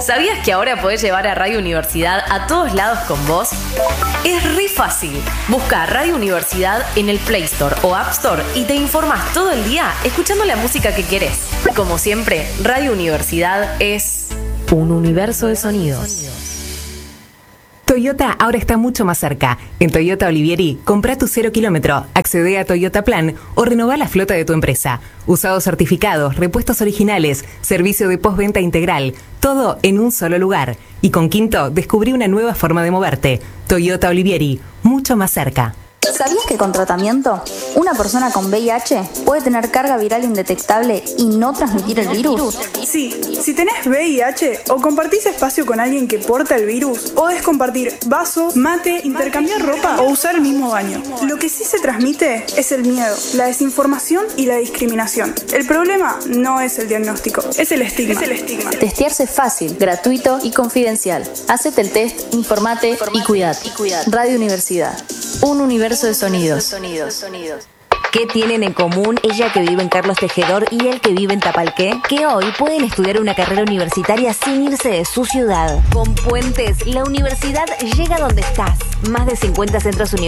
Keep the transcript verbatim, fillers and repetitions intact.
¿Sabías que ahora podés llevar a Radio Universidad a todos lados con vos? Es re fácil. Busca Radio Universidad en el Play Store o App Store y te informás todo el día escuchando la música que querés. Como siempre, Radio Universidad es un universo de sonidos. Toyota ahora está mucho más cerca. En Toyota Olivieri, compra tu cero kilómetro, accede a Toyota Plan o renová la flota de tu empresa. Usados certificados, repuestos originales, servicio de postventa integral, todo en un solo lugar. Y con Quinto, descubrí una nueva forma de moverte. Toyota Olivieri, mucho más cerca. ¿Sabías que con tratamiento, una persona con V I H puede tener carga viral indetectable y no transmitir el virus? Sí, si tenés V I H o compartís espacio con alguien que porta el virus, podés compartir vaso, mate, intercambiar ropa o usar el mismo baño. Lo que sí se transmite es el miedo, la desinformación y la discriminación. El problema no es el diagnóstico, es el estigma. Es el estigma. Testearse es fácil, gratuito y confidencial. Hacete el test, informate y cuidate. Radio Universidad. Un universo de sonidos. sonidos, sonidos. ¿Qué tienen en común ella que vive en Carlos Tejedor y él que vive en Tapalqué? Que hoy pueden estudiar una carrera universitaria sin irse de su ciudad. Con Puentes, la universidad llega donde estás. Más de cincuenta centros universitarios